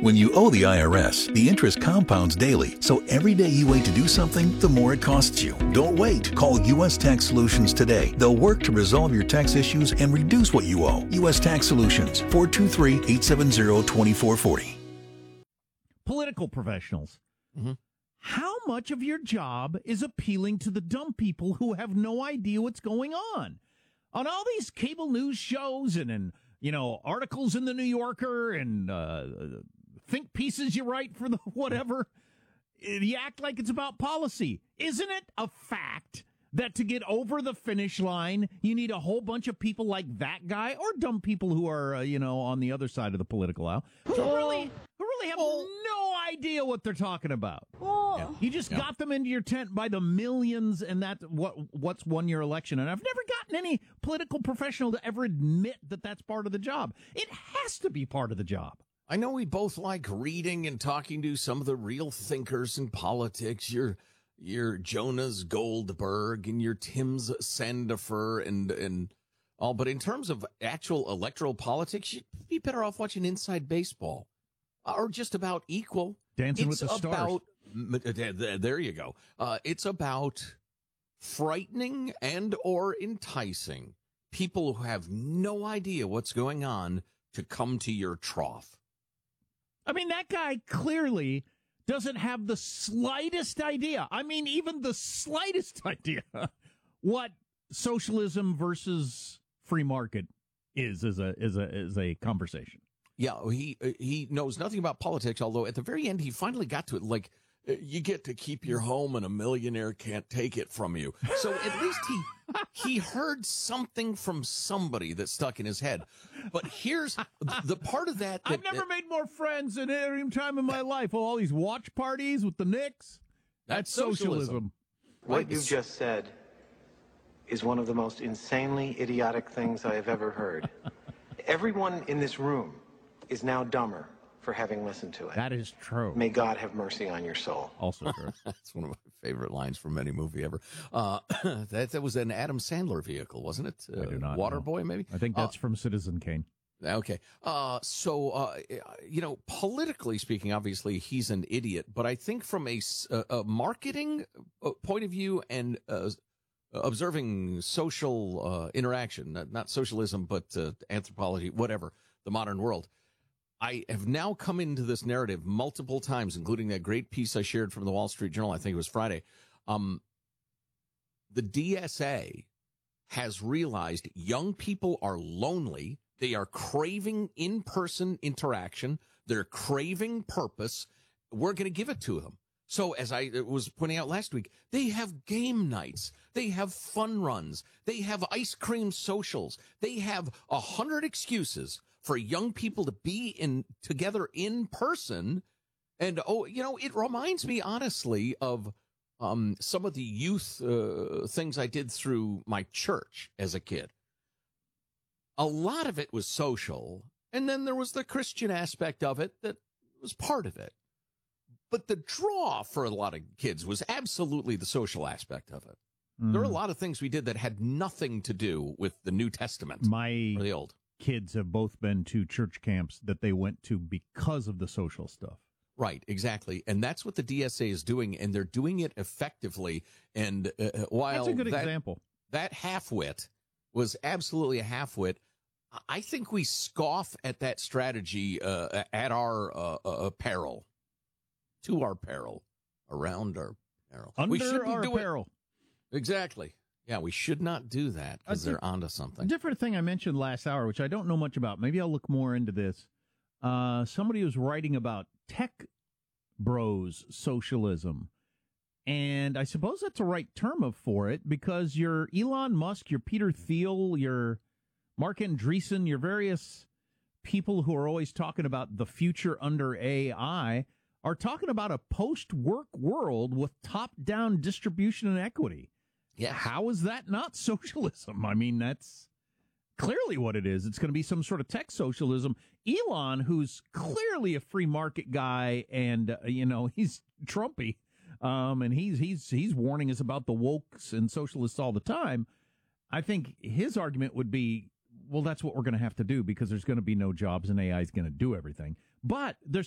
When you owe the IRS, the interest compounds daily, so every day you wait to do something, the more it costs you. Don't wait. Call U.S. Tax Solutions today. They'll work to resolve your tax issues and reduce what you owe. U.S. Tax Solutions, 423-870-2440. Political professionals. Mm-hmm. How much of your job is appealing to the dumb people who have no idea what's going on? On all these cable news shows and articles in the New Yorker and think pieces you write for the whatever, you act like it's about policy. Isn't it a fact that to get over the finish line, you need a whole bunch of people like that guy or dumb people who are, on the other side of the political aisle who really have no idea what they're talking about. Yeah. You just got them into your tent by the millions, and that's what's won your election. And I've never gotten any political professional to ever admit that that's part of the job. It has to be part of the job. I know we both like reading and talking to some of the real thinkers in politics. Your Jonas Goldberg and your Tim's Sandifer and all. But in terms of actual electoral politics, you'd be better off watching Inside Baseball or just about equal. Dancing with the Stars. There you go. It's about frightening and or enticing people who have no idea what's going on to come to your trough. I mean, that guy clearly doesn't have the slightest idea. I mean, even the slightest idea what socialism versus free market is a conversation. Yeah, he knows nothing about politics, although at the very end he finally got to it. Like, you get to keep your home and a millionaire can't take it from you. So at least he heard something from somebody that stuck in his head. But here's the part of that I've never made more friends in any time in my life. All these watch parties with the Knicks. That's socialism. What you just said is one of the most insanely idiotic things I have ever heard. Everyone in this room is now dumber for having listened to it. That is true. May God have mercy on your soul. Also true. That's one of my favorite lines from any movie ever. That was an Adam Sandler vehicle, wasn't it? I do not Waterboy, maybe? I think that's from Citizen Kane. Okay. Politically speaking, obviously, he's an idiot. But I think from a marketing point of view and observing social interaction, not socialism, but anthropology, whatever, the modern world, I have now come into this narrative multiple times, including that great piece I shared from the Wall Street Journal, I think it was Friday. The DSA has realized young people are lonely. They are craving in-person interaction. They're craving purpose. We're going to give it to them. So as I was pointing out last week, they have game nights. They have fun runs. They have ice cream socials. They have 100 excuses for young people to be together in person. And, it reminds me, honestly, of some of the youth things I did through my church as a kid. A lot of it was social, and then there was the Christian aspect of it that was part of it. But the draw for a lot of kids was absolutely the social aspect of it. There were a lot of things we did that had nothing to do with the New Testament or the Old. Kids have both been to church camps that they went to because of the social stuff. Right, exactly. And that's what the DSA is doing, and they're doing it effectively. And while that's a good example. That half-wit was absolutely a half-wit, I think we scoff at that strategy at our peril, to our peril, around our peril. Under our peril. Exactly. Yeah, we should not do that because they're onto something. A different thing I mentioned last hour, which I don't know much about. Maybe I'll look more into this. Somebody was writing about tech bros socialism. And I suppose that's the right term for it because your Elon Musk, your Peter Thiel, your Mark Andreessen, your various people who are always talking about the future under AI are talking about a post-work world with top-down distribution and equity. Yeah. How is that not socialism? I mean, that's clearly what it is. It's going to be some sort of tech socialism. Elon, who's clearly a free market guy, and he's Trumpy, and he's warning us about the wokes and socialists all the time. I think his argument would be, well, that's what we're going to have to do because there's going to be no jobs and AI is going to do everything. But